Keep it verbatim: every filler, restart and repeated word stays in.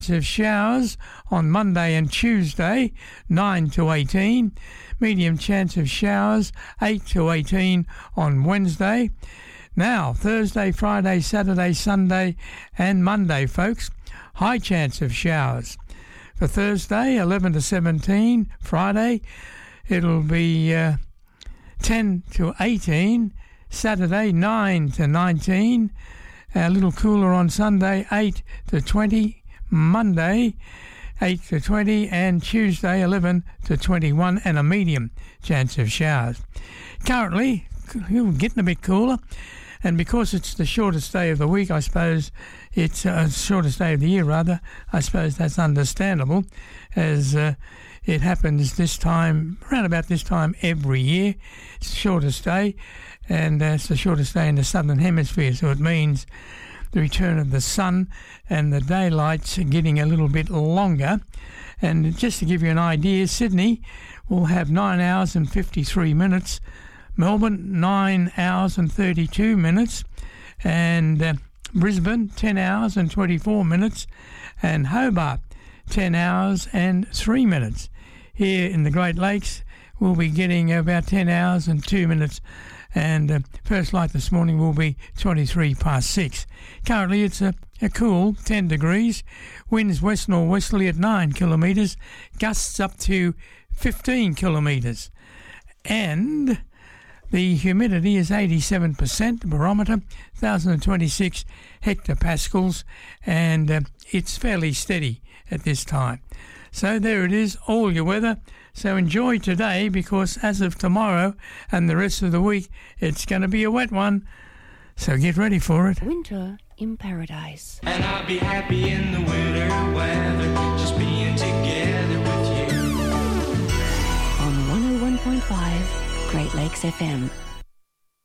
of showers on Monday and Tuesday, nine to eighteen. Medium chance of showers, eight to eighteen on Wednesday. Now, Thursday, Friday, Saturday, Sunday and Monday, folks, high chance of showers. For Thursday, eleven to seventeen. Friday, it'll be uh, ten to eighteen. Saturday, nine to nineteen. A little cooler on Sunday, eight to twenty. Monday, eight to twenty. And Tuesday, eleven to twenty-one. And a medium chance of showers. Currently, getting a bit cooler. And because it's the shortest day of the week, I suppose it's the uh, shortest day of the year, rather, I suppose that's understandable, as uh, it happens this time, around about this time every year. It's the shortest day, and uh, it's the shortest day in the southern hemisphere, so it means the return of the sun and the daylight's getting a little bit longer. And just to give you an idea, Sydney will have nine hours and fifty-three minutes, Melbourne, nine hours and thirty-two minutes, and uh, Brisbane, ten hours and twenty-four minutes, and Hobart, ten hours and three minutes. Here in the Great Lakes, we'll be getting about ten hours and two minutes, and uh, first light this morning will be twenty-three past six. Currently, it's a, a cool ten degrees, winds west-northwesterly at nine kilometres, gusts up to fifteen kilometres, and the humidity is eighty-seven percent, the barometer one thousand twenty-six hectopascals, and uh, it's fairly steady at this time. So there it is, all your weather. So enjoy today, because as of tomorrow and the rest of the week, it's going to be a wet one. So get ready for it. Winter in Paradise. And I'll be happy in the winter weather, just being together with you. On one oh one point five Great Lakes F M.